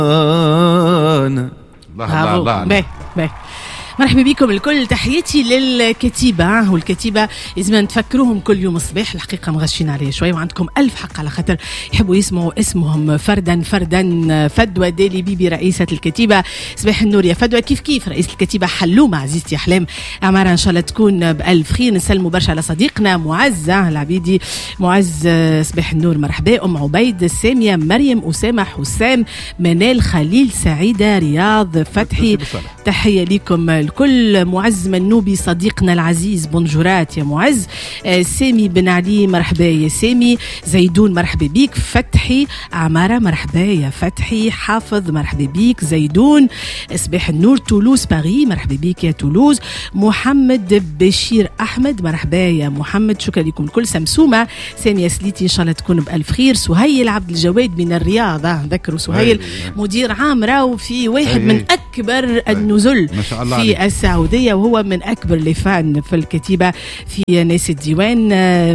الله الله الله. مرحبا بكم الكل. تحياتي للكتيبة والكتيبة لازم تفكروهم كل يوم الصباح. الحقيقة مغشين عليه شوي وعندكم ألف حق على خاطر يحبوا يسمعوا اسمهم فردا فردا. فدوى دالي بيبي رئيسة الكتيبة، صباح النور يا فدوى. كيف رئيسة الكتيبة حلومة عزيزتي أحلام عمارة، إن شاء الله تكون بألف خير. نسلموا برشا على صديقنا معز العبيدي. معز صباح النور مرحبا. أم عبيد، سامية، مريم، أسامة، حسام، منال، خليل، سعيدة، رياض، فتحي، تحية لكم الكل. معز منوبي صديقنا العزيز، بونجورات يا معز. سامي بن علي مرحبا يا سامي. زيدون مرحبا بيك. فتحي عمارة مرحبا يا فتحي. حافظ مرحبا بيك زيدون. صباح النور. تولوز باري مرحبا بيك يا تولوز. محمد بشير أحمد مرحبا يا محمد، شكرا لكم الكل. سمسومة، سامية سليتي إن شاء الله تكون بألف خير. سهيل عبد الجواد من الرياض، ذكروا سهيل مدير عام راو في واحد من أكبر النزل في السعودية، وهو من أكبر لفان في الكتيبة في ناس الديوان.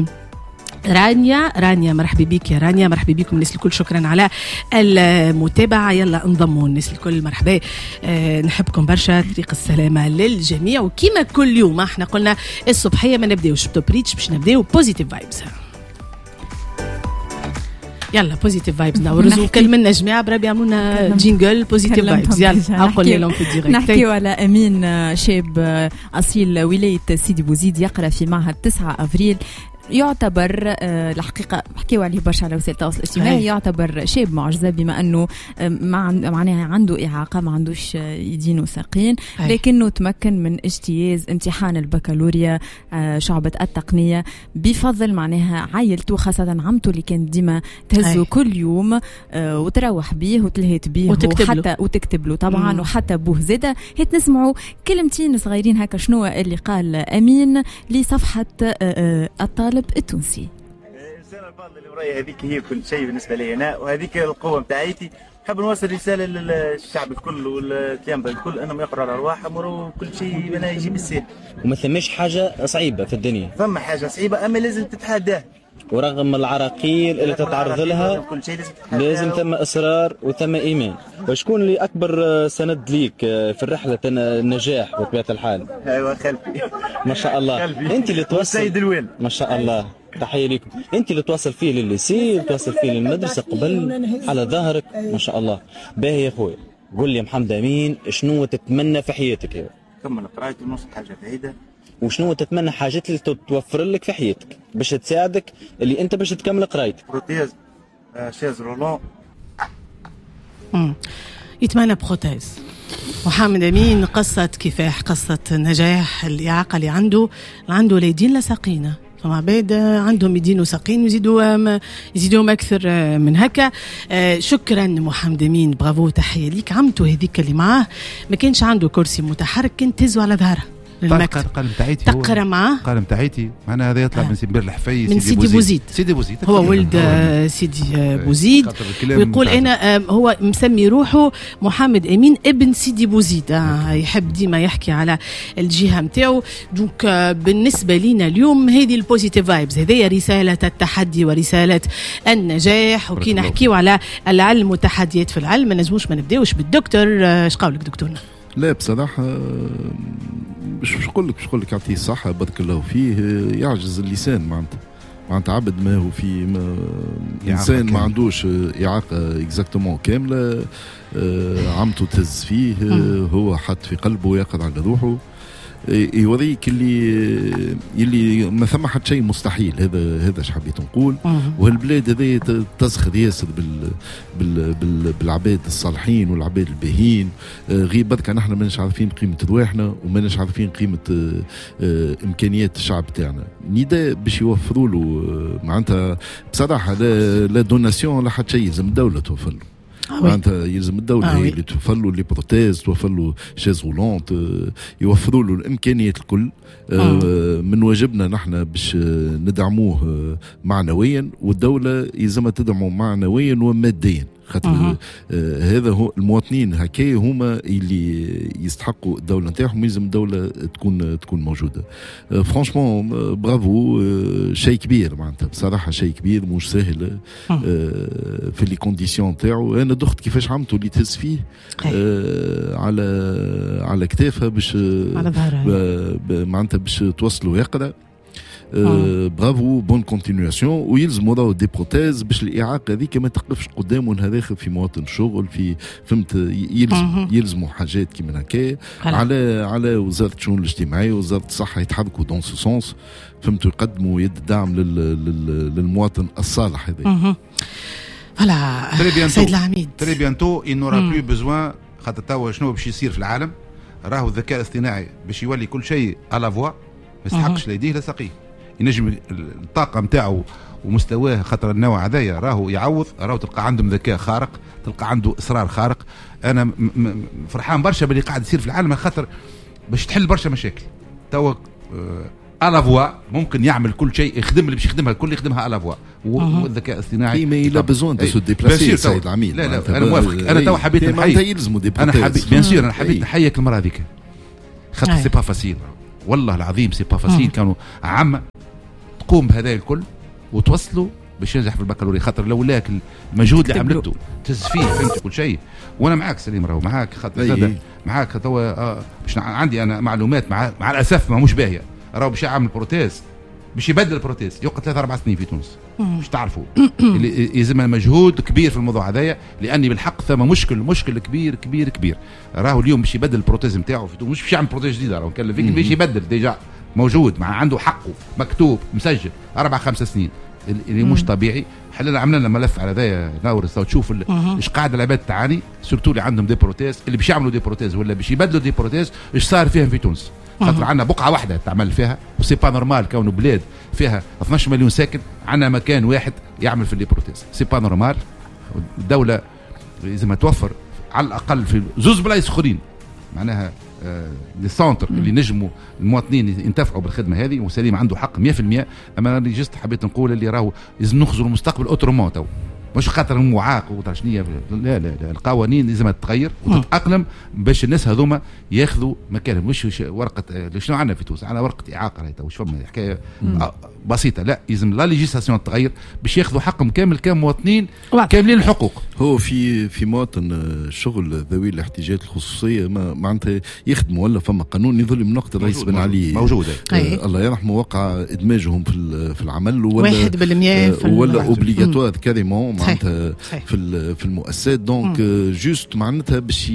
رانيا مرحبا بك يا رانيا. مرحبا بكم الناس الكل، شكرا على المتابعة. يلا انضموا الناس الكل مرحبا. نحبكم برشا. طريق السلامة للجميع. وكما كل يوم احنا قلنا الصبحية ما نبداوش بتوبريتش، باش نبداو بوزيتيف فايبس. يلا بوزيتيف فايبز نورزو كلمنا جماعه بربي عملونا جينجل بوزيتيف فايبز. يلا عقلنا لهم في الديريكت. نحكيو على امين شاب اصيل ولايه سيدي بوزيد، يقرا في معهد 9 افريل. يعتبر الحقيقة حكيوا عليه برشا على وسائل التواصل الاجتماعي. يعتبر شاب معجزة بما أنه معناها عنده إعاقة، ما عندوش يدين وساقين، لكنه تمكن من اجتياز امتحان البكالوريا شعبة التقنية بفضل معناها عائلته، خاصة عمته اللي كانت ديما تهزه كل يوم وتروح بيه وتلهيت بيه وتكتب له طبعا. وحتى بوه زادة هيت نسمعوا كلمتين صغيرين هكا شنو اللي قال أمين لصفحة الطالب التونسي. الرسالة الفاضلة اللي ورايا هذيك هي كل شيء بالنسبة لي أنا، وهذيك القوة متاعيتي. حاب نوصل رسالة للشعب الكل والتيامبا الكل أنهم يقرأوا على أرواحهم وكل شيء بنا يجي بالسهل. وما ثماش حاجة صعيبة في الدنيا. ثم حاجة صعيبة أما لازم تتحداه. ورغم العراقيل اللي تتعرض لها لازم ثم إصرار وثم إيمان. وشكون اللي أكبر سند ليك في الرحلة النجاح بطبيعة الحال؟ أيوة خلفي ما شاء الله. أنت اللي توصل السيد الوالد ما شاء الله. تحية لكم. أنت اللي توصل فيه للليسي، توصل فيه للمدرسة قبل على ظهرك ما شاء الله. باهي يا أخوي، قول لي محمد أمين شنو تتمنى في حياتك يا؟ كمل قرايتي ونص حاجة بعيدة. وشنو تتمنى حاجات اللي توفر لك في حياتك باش تساعدك اللي انت باش تكمل قرايتك؟ بروتيز، شاز رولون. يتمنى بروتيز. محمد أمين قصة كفاح، قصة نجاح. الإعاقة اللي عنده لا يدين لا ساقينة، فما عباد عندهم يدين وساقين يزيدوهم أكثر من هكا. شكرا محمد أمين، برافو، تحية ليك. عمته هذيك اللي معاه ما كانش عنده كرسي متحرك، كان تهزو على ظهره قال متاعيتي تقرا معاه. قال متاعيتي معناها هذا يطلع من سيمبر الحفي من سيدي بوزيد. هو ولد سيدي بوزيد. ويقول انا هو مسمي روحه محمد امين ابن سيدي بوزيد. يحب ديما يحكي على الجهه نتاعو. دونك بالنسبه لينا اليوم هذه البوزيتيف فايبز، هذه رساله التحدي ورساله النجاح. وكي نحكيو على العلم والتحديات في العلم ما نجموش ما نبداوش بالدكتور. ايش قولك دكتورنا؟ لا بصراحة باش نقول لك يعطيه الصحة بارك الله فيه. يعجز اللسان معناتها عبد ما هو في إنسان ما عندوش إعاقة إكزاكتومون كاملة. عمته تهز فيه، هو حط في قلبه يقرأ على روحه، يوريك اللي ما ثم حد شيء مستحيل. هذا اش حبيت نقول. وهالبلاد هذه تزخر ياسر بالعباد الصالحين والعباد الباهين. غير برك نحن ماناش عارفين قيمه رواحنا وماناش عارفين قيمه امكانيات الشعب تاعنا. نداء باش يوفروا له معناتها بصراحه لا دوناسيون لا حد شيء، يلزم الدوله توفر له. معناتها يلزم الدولة هي اللي توفر له لي بروتيز، توفر له شاز رولونت، يوفروا له الإمكانيات الكل. من واجبنا نحن باش ندعموه معنويا، والدولة يلزمها تدعمه معنويا وماديا. خاطر هذا هو المواطنين هكايا هما اللي يستحقوا الدوله نتاعهم، يلزم الدوله تكون موجوده. فرانشمون برافو، شيء كبير معناتها بصراحه، شيء كبير مش سهل في لي كونديسيون نتاعو. انا دخت كيفاش عملتوا اللي تهز فيه على كتافها باش معناتها باش توصلوا يقرا. برافو، بون كونتينياسيون. ويلزموا راهو دي بروتيز باش الاعاقه هذيك ما تقفش قدامه هذا في مواطن الشغل، في فهمت، يلزموا حاجات كيما هكا على وزاره الشؤون الاجتماعيه ووزاره الصحه يتحركوا دون سو سونس، فهمتوا، يقدموا يد الدعم للمواطن الصالح هذا. فوالا سيد العميد، تري بيانتو il n'aura plus besoin. خاطر توا شنو باش يصير في العالم؟ راهو الذكاء الاصطناعي باش يولي كل شيء على فوا، ما يستحقش لا يديه لا ساقيه، ينجم الطاقه نتاعو ومستواه. خاطر النوع هذايا راهو يعوض، راهو تلقى عندهم ذكاء خارق، تلقى عنده اصرار خارق. انا فرحان برشا باللي قاعد يصير في العالم، خاطر باش تحل برشا مشاكل. توا على فوا ممكن يعمل كل شيء، يخدم اللي باش يخدمها الكل يخدمها على فوا. والذكاء الاصطناعي ما لا بيزون دو سو ديبلاسي سيد العميد. لا انا موافق. انا توا حبيت نحييك، انا حبيت بيان سور، انا حبيت نحييك المره هذيك، خاطر سي با فاسيل والله العظيم، سي با فاسيل. كانوا عامه تقوم بهذا الكل وتوصلوا باش ينجح في البكالوريا، خاطر لولاك المجهود اللي عملته تهز فيه، فهمت كل شيء. وانا معاك سليم، راهو معاك، خاطر معاك توا باش عندي انا معلومات مع الاسف ما مش باهيه. راهو باش يعمل بروتيز، باش يبدل البروتيز يقعد 3-4 سنين في تونس. باش تعرفوا يلزم مجهود كبير في الموضوع هذايا، لاني بالحق ثم مشكل كبير كبير كبير. راهو اليوم باش يبدل البروتيز نتاعو في تونس، مش باش يعمل بروتيز جديد، راهو كان فيك باش يبدل ديجا موجود، مع عنده حقه مكتوب مسجل 4-5 سنين، اللي مش طبيعي. حلنا عملنا لنا ملف على ذا نورس تشوف ايش قاعده العباد تعاني، سورتو اللي عندهم دي بروتيز، اللي باش يعملوا دي بروتيز ولا باش يبدلوا دي بروتيز، ايش صار فيهم في تونس. خاطر عندنا بقعه واحده تعمل فيها، وسي با نورمال كونه بلاد فيها 12 مليون ساكن، عندنا مكان واحد يعمل في لي بروتيز، سي با نورمال. الدوله لازم توفر على الاقل في زوز بلايص اخرين، معناها لي سونتر اللي نجموا المواطنين ينتفعوا بالخدمه هذه. وسليم عنده حق 100%. اما انا جست حبيت نقول اللي راهو لازم نخزروا المستقبل اوترومون، تو مش خاطر معاق وترشنيه، لا القوانين لازم تتغير وتتاقلم باش الناس هذوما ياخذوا مكانهم. مش ورقه شنو عندنا في تونس، عندنا ورقه اعاقه هاي تو، فما حكايه بسيطه. لا لازم لا ليجيسلاسيون تتغير باش ياخذوا حقهم كامل كمواطنين كاملين الحقوق. هو في مواطن الشغل ذوي الاحتياجات الخصوصيه معناتها يخدموا، ولا فما قانون يظلم نقطه الرئيس بن علي موجوده، الله يرحمه، وقع ادماجهم في العمل، ولا 1% ولا اوبليغاتوار كاريمون معناتها في المؤسسات. دونك جوست معناتها باش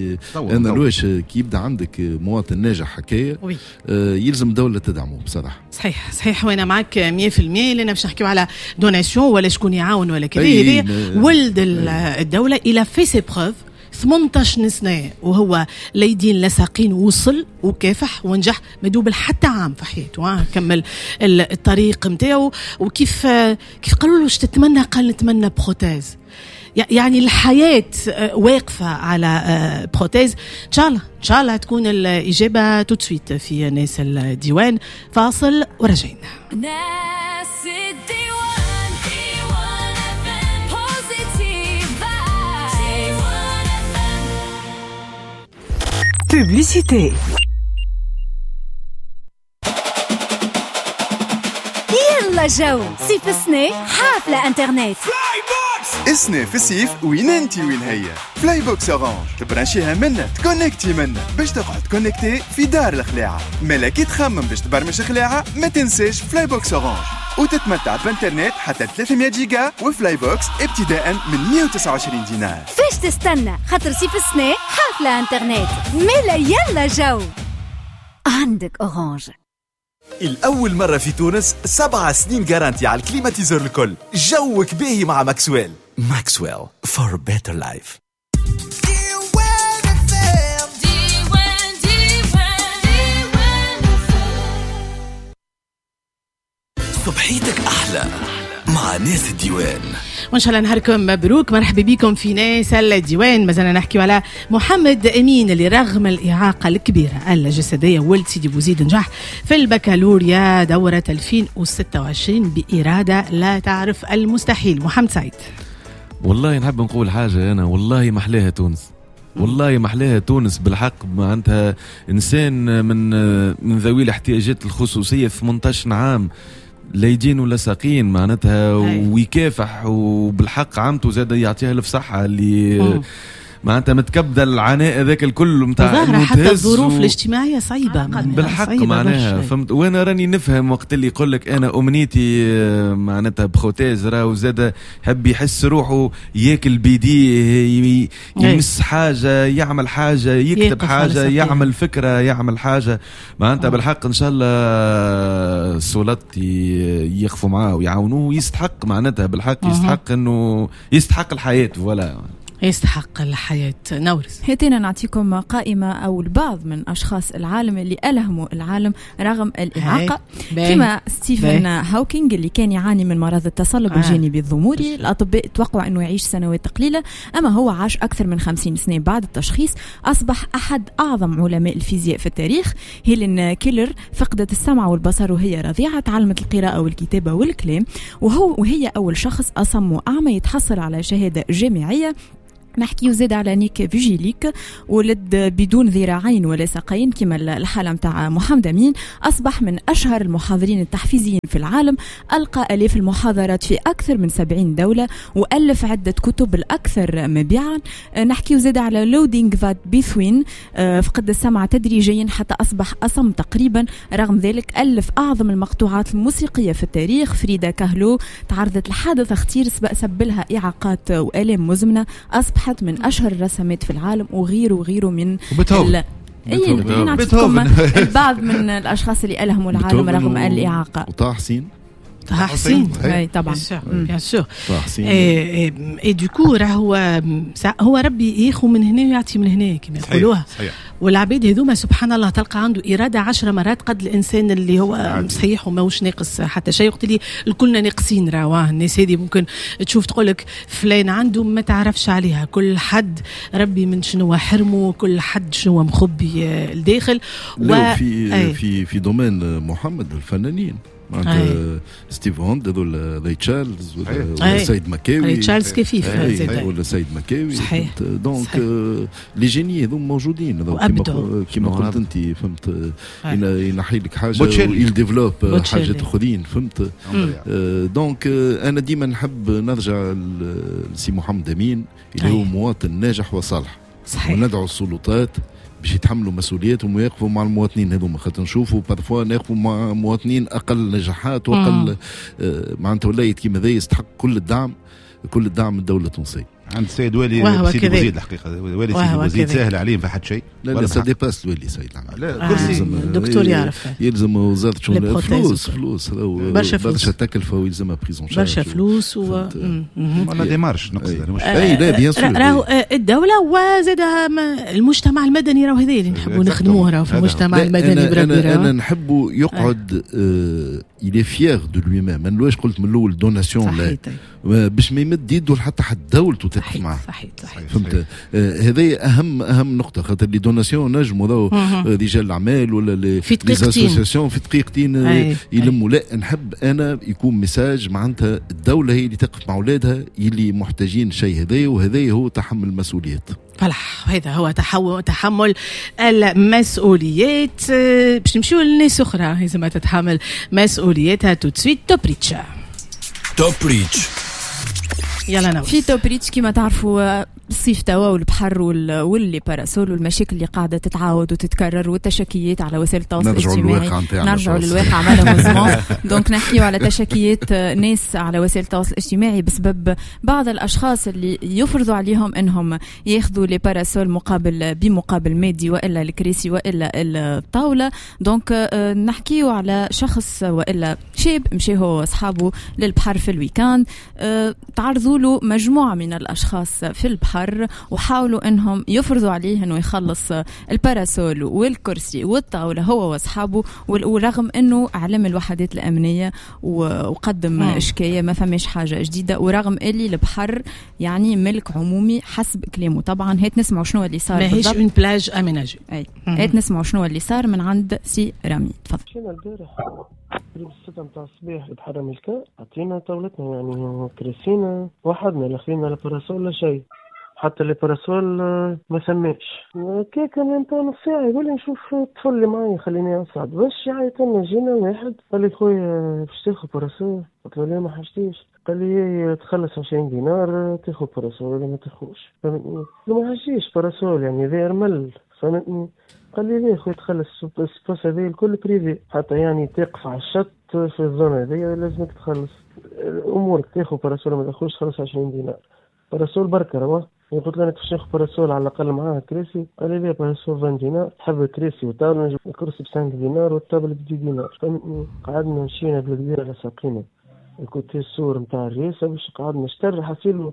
انا لواش كي يبدا عندك مواطن ناجح حكايه يلزم الدوله تدعمه بصراحه. صحيح وانا معك 100%. لأن باش نحكيو على دوناسيون ولا شكون يعاون ولا كذا، هذه ولد الدوله الى في سي بروف 18 سنه وهو لا يدين لا ساقين، وصل وكافح ونجح ما دوبل حتى عام في حياته، كمل الطريق نتاعو. وكيف قالوا له ايش تتمنى؟ قال نتمنى بروتيز. يعني الحياة واقفة على بروتيز. إن شاء الله تكون الإجابة توتسويت في ناس الديوان. فاصل ورجعنا. ناس الديوان، بوبليسيتي. يلا جو صيف السنة حافلة انترنت. السنة في الصيف وين انتي وين هي؟ فلاي بوكس اورانج تبرانشيها منا تكونكتي منا باش تقعد كونكتي في دار الخلاعة. مالا كي تخمم باش تبرمج خلاعة ما تنساش فلاي بوكس اورانج، وتتمتع بانترنت حتى 300 جيجا وفلاي بوكس ابتداء من 129 دينار. فاش تستنى؟ خاطر صيف السنة حافلة انترنت. مالا يلا جو عندك اورانج. الأول مرة في تونس 7 سنين جارانتي على الكليماتيزور الكل. جوك باهي مع ماكسويل. ماكسويل for better life. صبحيتك أحلى مع ناس الديوان. وإن شاء الله نهاركم مبروك. مرحبا بكم في ناس الديوان. مازلنا نحكي على محمد أمين اللي رغم الإعاقة الكبيرة الجسدية ولد سيدي بوزيد نجح في البكالوريا دورة 2026 بإرادة لا تعرف المستحيل. محمد سعيد. والله نحب نقول حاجة أنا، والله محلاها تونس، والله محلاها تونس بالحق. معناتها إنسان من ذوي الاحتياجات الخصوصية 18 عام لا يدين ولا ساقين معناتها ويكافح، وبالحق عمته زاد يعطيها الف صحة اللي معناتها متكبده العناء ذاك الكل نتاع حتى الظروف الاجتماعيه صعيبه بالحق معناها فهمت. وانا راني نفهم وقت اللي يقول لك انا امنيتي معناتها بخوتاز راهو زاد يحب يحس روحه ياكل بيديه يمس حاجه يعمل حاجه يكتب حاجه يعمل فكره يعمل حاجه معناتها بالحق ان شاء الله السلطات يخفوا معاه ويعاونوه يستحق معناتها بالحق يستحق انه يستحق الحياه ولا يستحق الحياة. نورس هاتينا نعطيكم قائمة أو البعض من أشخاص العالم اللي ألهموا العالم رغم الإعاقة، كما ستيفن هوكينج اللي كان يعاني من مرض التصلب الجانبي الضموري. الأطباء توقعوا أنه يعيش سنوات قليلة، أما هو عاش أكثر من 50 سنة بعد التشخيص. أصبح أحد أعظم علماء الفيزياء في التاريخ. هيلين كيلر فقدت السمع والبصر وهي رضيعة، تعلمت القراءة والكتابة والكلام، وهي أول شخص أصم وأعمى يتحصل على شهادة جامعية. نحكي وزاد على نيك فيجيليك، ولد بدون ذراعين ولا ساقين كما الحالة متاع محمد أمين. أصبح من أشهر المحاضرين التحفيزيين في العالم، ألقى آلاف المحاضرات في أكثر من 70 دولة، وألف عدة كتب الأكثر مبيعا. نحكي وزاد على لودينغ فات بيثوين، فقد السمع تدريجيا حتى أصبح أصم تقريبا. رغم ذلك ألف أعظم المقطوعات الموسيقية في التاريخ. فريدا كاهلو تعرضت لحادثة خطير سبب لها إعاقات وآلام مزمنة، أصبح من أشهر الرسامات في العالم وغيره من نعطيكم البعض من الأشخاص اللي ألهموا العالم رغم الإعاقة. وطه حسين طبعا بيان سور. اي دوكو هو ربي ياخذ من هنا ويعطي من هنا كما يقولوها. والعباد هذوما سبحان الله تلقى عنده إرادة 10 مرات قد الإنسان اللي هو صحيح وماهوش ناقص حتى شيء. وقت اللي الكلنا ناقصين راهو الناس هذه ممكن تشوف تقولك فلان عنده ما تعرفش عليها. كل حد ربي من شنو حرمه، كل حد شنو مخبي الداخل. في دومين محمد الفنانين معناتها ستيف هوند هذول ري تشارلز ولا سيد مكاوي. ري تشارلز كيف ولا سيد مكاوي. دونك لي جيني هذوم موجودين كما قلت انت فهمت. ينحي لك حاجه ويل ديفلوب حاجات اخرين فهمت. دونك انا ديما نحب نرجع لسي محمد امين اللي هو مواطن ناجح وصالح. وندعو السلطات باش يتحملوا مسؤولياتهم ويقفوا مع المواطنين هذوما، خاطر نشوفوا بارفوا نقفوا مع مواطنين اقل نجاحات واقل معناتها ولايات كيما ذا يستحق كل الدعم من الدوله التونسيه. عند السيد والي سيدي بوزيد الحقيقه والي سيدي بوزيد سهل عليهم في حد شيء. لا سا ديباس الوالي سيد لا كرسي الدكتور يعرف يلزم وزاره الشؤون فلوس برشا تكلفه ويلزمها بريزون شارج برشا فلوس ولا ديمارش نقصد مش لا بيان سور راهو الدوله وزادها المجتمع المدني راهو هذا اللي نحبوا نخدموه راهو في المجتمع المدني بربي. انا نحبوا يقعد il est fier de lui-même. ما نلواش قلت من الاول دوناسيون لا باش ما يمد يده حتى حد دولته تدفع معاه. صحيح فهمت. هذه اهم نقطه، خاطر لي دوناسيون نجموا رجال الاعمال ولا لي اسوسياسيون في دقيقتين يلموا. لا نحب انا يكون مساج معناتها الدوله هي اللي تقف مع اولادها اللي محتاجين شيء هذايا، وهذايا هو تحمل المسؤوليات. هذا هو تحمل المسؤوليات. باش نمشيو للناس اخرى لازم تتحمل مسؤولياتها. تو تسويت توب ريتش يلا نوصل في توب ريتش كما تعرفوا الصيف توا والبحر واللي باراسول والمشاكل اللي قاعده تتعاود وتتكرر والتشكيات على وسائل التواصل الاجتماعي. نرجعوا للواقع مالوزمون. دونك نحكيو على تشكيات ناس على وسائل التواصل الاجتماعي بسبب بعض الاشخاص اللي يفرضوا عليهم انهم ياخذوا لي باراسول بمقابل مادي والا الكراسي والا الطاوله. دونك نحكيو على شخص والا شاب مشى هو واصحابه للبحر في الويكاند، تعرضوا له مجموعه من الاشخاص في البحر البحر، وحاولوا انهم يفرضوا عليه انه يخلص الباراسول والكرسي والطاوله هو واصحابه، ورغم انه علم الوحدات الامنيه وقدم شكايه ما فماش حاجه جديده، ورغم اللي البحر يعني ملك عمومي حسب كلامه. طبعا هيت نسمعوا شنو اللي صار بالضبط. ماهيش اون بلاج اميناجي. هيت نسمعوا شنو اللي صار من عند سي رامي. تفضل. مشينا البارح قريب 6 متاع الصباح بحر ملكا، عطينا طاولتنا يعني كراسينا وحدنا، لا خلينا لا باراسول لا شيء، حتى اللي باراسول ما سماش. كي كان نتاع نص ساعه يقول لي نشوف الطفل اللي معايا خليني اصعد، باش يعيط لنا. جينا واحد قال لي خويا باش تاخذ باراسول؟ قلت له لا ما حاجتيش. قال لي تخلص 20 دينار تاخذ باراسول ولا ما تاخذش، فهمتني؟ ما حاجتيش باراسول يعني ذا رمل، فهمتني؟ قال لي ليه خويا تخلص السباس هذا الكل بريفي، حتى يعني تقف على الشط في الزون هذه لازمك تخلص امورك، تاخذ باراسول ما تاخذش خلص 20 دينار. باراسول بركه راه قلت له انا كيفاش ناخذ باراسول على الاقل معاه كراسي؟ قال لي لا باراسول 20 دينار، تحب كراسي وطاوله نجيب الكرسي ب 5 دينار والطاوله ب 2 دينار. قعدنا مشينا بالكبير على ساقينا الكوتي السور نتاع الرئاسه باش قعدنا نشتر حاسيلو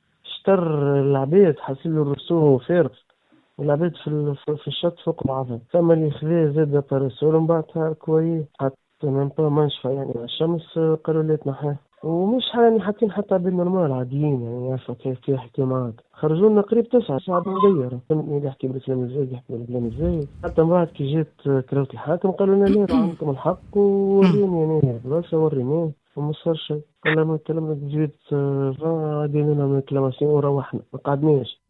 شتر العباد، حاسيلو الرسوم فارغ والعباد في الشط فوق بعضها. ثم اللي خذا زاد باراسول ومن بعدها كويس حتى من با منشفى يعني على الشمس قالوا لي تنحاه، ومش يعني حاطين حتى عباد نورمال عاديين يعني عارفه كيف يحكي معاك. خرجوا لنا قريب 9 ساعات مديره، فهمتني؟ اللي يحكي بالكلام الزايد يحكي بالكلام الزايد. حتى من بعد كي جات كراوة الحاكم قالوا لنا لا عندكم الحق ووريني يعني البلاصه وريناه وما صار شيء. قال لنا كلامك جيت عادينا من الكلاماسيون وروحنا ما قعدناش.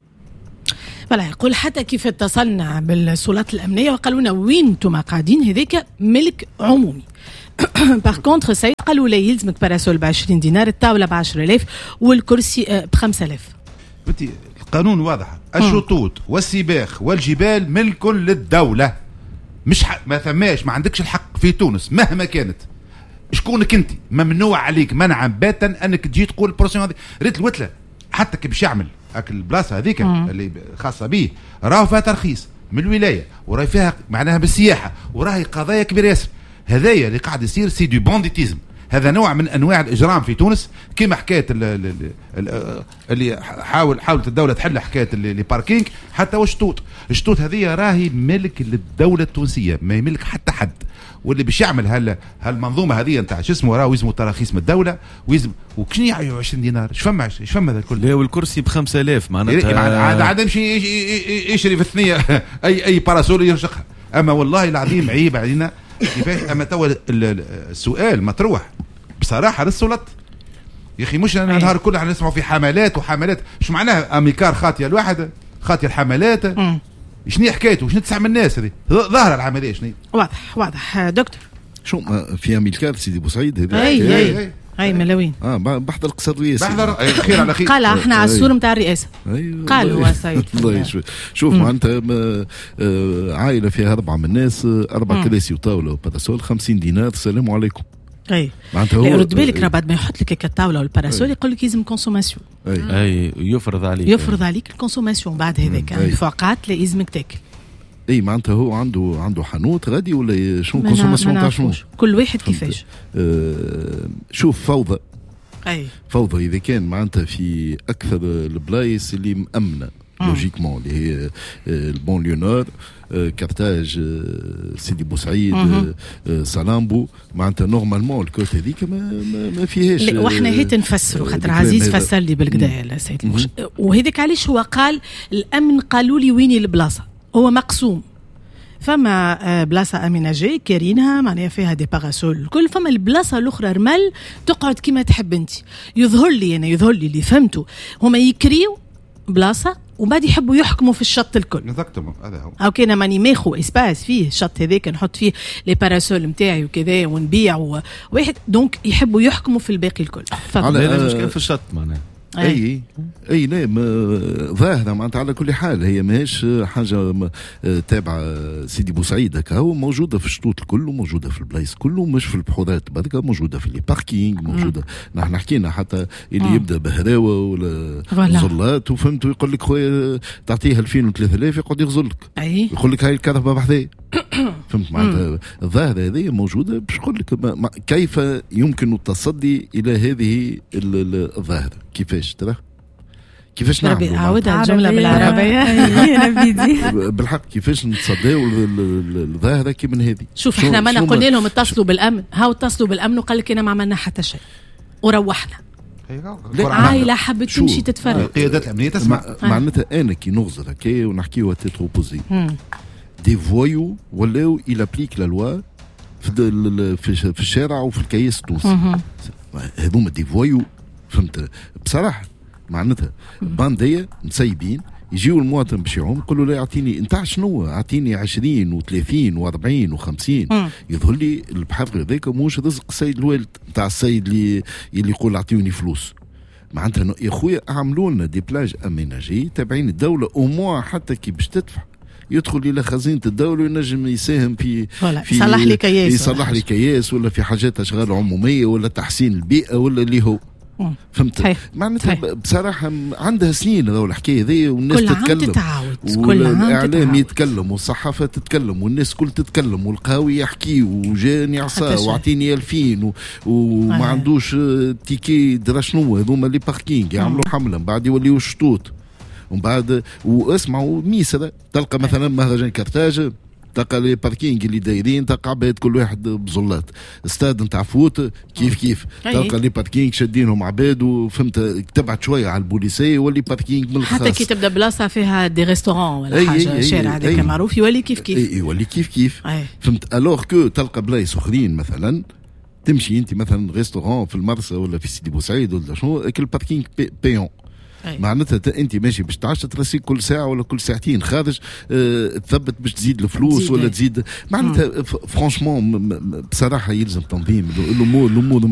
فلا يقول حتى كيف اتصلنا بالسلطات الأمنية وقالوا لنا وين انتم قاعدين هذاك ملك عمومي. باغ كونتر سيد قالوا لا يلزمك باراسول ب 20 دينار، الطاولة ب 10,000 والكرسي ب 5,000. بنتي القانون واضح، الشطوط والسباخ والجبال ملك للدولة، مش ما ثماش، ما عندكش الحق في تونس مهما كانت شكونك انت، ممنوع عليك منعا باتا انك تجي تقول البروسيون هذه. ريت الوتله حتى كي باش يعمل هاك البلاصه هذيك اللي خاصه به راهو فيها ترخيص من الولايه وراهي فيها معناها بالسياحه وراهي قضايا كبيره ياسر. هذايا اللي قاعد يصير سي دو بانديتيزم، هذا نوع من انواع الاجرام في تونس، كما حكايه اللي حاولت الدوله تحل حكايه اللي باركينج حتى والشطوط. الشطوط هذه راهي ملك للدوله التونسيه، ما يملك حتى حد. واللي باش يعمل هالمنظومه هذه نتاع شو اسمه راهو يلزموا تراخيص من الدوله ويلزم وكشني يعيوا 20 دينار. ايش فما هذا الكل؟ لا والكرسي ب 5000 معناتها عاد يمشي يشري في الثنيه اي باراسول يرشقها. اما والله العظيم عيب علينا كيفاش. اما توا السؤال مطروح بصراحه للسلطات يا اخي، مش انا النهار كله احنا نسمعوا في حملات وحملات. شو معناها اميكار خاطيه الواحد خاطيه الحملات؟ شنو حكايته؟ وشنو تسمع من الناس هذه؟ ظاهره العمليه شنو؟ واضح دكتور. شو في اميكار سيدي بوسعيد هذا؟ اي ملاوين بحضر القصر الرئاسي، بحضر خير على خير. قال احنا على السور نتاع الرئاسه. قالوا سيد الله شوف معناتها عائله فيها 4 من الناس، 4 كراسي وطاوله وباراسول 50 دينار. السلام عليكم. اي رد بالك راه بعد ما يحط لك الطاوله والباراسول يقول لك لازم كونسوماسيون. اي يفرض عليك الكونسوماسيون. بعد هذاك الفوقات لازمك تاكل. اي معناتها هو عنده حانوت غادي ولا شنو كونسوماسيون تاع شنو؟ كل واحد كيفاش. شوف فوضى. اي فوضى اذا كان معناتها في اكثر البلايص اللي مأمنه لوجيكمون اللي هي البونليو نور، كارتاج، سيدي بوسعيد، سالامبو، معناتها نورمالمون الكوت هذيك ما فيهاش. واحنا هيت نفسروا خاطر عزيز فسر لي بالكدا سيد وهذاك علاش هو قال الامن قالوا لي ويني البلاصه. هو مقسوم، فما بلاصه اميناجي كارينها معناها فيها دي باراسول الكل، فما البلاصه الاخرى رمل تقعد كما تحب انت. يظهر لي اللي فهمته هما يكريو بلاصه وبعد يحبوا يحكموا في الشط الكل. نذكرهم هذا هو. او كان ماني ماخو اسباس فيه الشط هذاك نحط فيه لي باراسول نتاعي وكذا ونبيع واحد، دونك يحبوا يحكموا في الباقي الكل. على المشكله في الشط معناها. اي لا ظاهره معناتها على كل حال هي ماهيش حاجه تابعه سيدي بوسعيد. هكا هو موجوده في الشطوط الكل وموجوده في البلايص كله، مش في البحورات برك، موجوده في لي باركينغ موجوده. نحن حكينا حتى اللي يبدا بهراوه ولا زلات وفهمتوا يقول لك خويا تعطيه 2000 و3000 يقعد يغزلك. يقول لك هاي الكهرباء بحذاه. فهمت معناتها الظاهره هذه موجوده. باش نقول لك كيف يمكن التصدي الى هذه الظاهره. كيفاش ترى كيفاش نعملوا عاودها الجمله بالعربيه بالحق كيفاش نتصداو الظاهره كي من هذه. شوف احنا ما قلنا لهم اتصلوا بالامن، هاو اتصلوا بالامن وقال لك انا ما عملنا حتى شيء وروحنا. عائله حبت تمشي تتفرج. القيادات الامنيه تسمع. معناتها انا كي نغزر هكا ونحكيو تيترو بوزي دي فويو ولاو il applique la loi في الشارع وفي الكياس التونسي. هذوما دي فويو فهمت بصراحه. معناتها بانديه مسيبين يجيو المواطن باش يقولوا له اعطيني انت شنو، اعطيني 20 و30 و40 و50. يظهر لي البحر هذاك موش رزق السيد الوالد نتاع السيد اللي يقول اعطيوني فلوس. معناتها يا خويا اعملوا لنا دي بلاج اميناجي تابعين الدوله او موا حتى كي باش تدفع يدخل الى خزينه الدوله وينجم يساهم في يصلح لي كياس، يصلح لي كياس ولا في حاجات اشغال عموميه ولا تحسين البيئه ولا اللي هو فهمت. معناتها بصراحه عندها سنين هذو الحكايه ذي والناس تتكلم والاعلام يتكلم والصحافه تتكلم والناس كل تتكلم والقهاوي يحكي وجاني عصا واعطيني 2000 وما عندوش تيكي درا شنو. هذوما اللي باركينغ يعملوا حمله من بعد يوليو شطوط ومن بعد واسمعوا ميسره تلقى مثلا مهرجان كرتاج تلقى لي باركينغ اللي دايرين تلقى عباد كل واحد بزلات. استاد نتاع فوت كيف تلقى لي باركينغ شادينهم عباد وفهمت تبعد شويه على البوليسيه يولي باركينغ من الخاص. حتى كي تبدا بلاصه فيها دي ريستورون ولا حاجه شارع هذاك معروف يولي كيف يولي كيف فهمت. الوغ كو تلقى بلايص اخرين مثلا تمشي انت مثلا ريستورون في المرسى ولا في سيدي بوسعيد ولا شنو كل باركينغ بيون. معناتها انت ماشي باش تعشى تراسيك كل ساعه ولا كل ساعتين خارج تثبت باش تزيد الفلوس ولا تزيد. معناتها فرانشمون بصراحه يلزم تنظيم الامور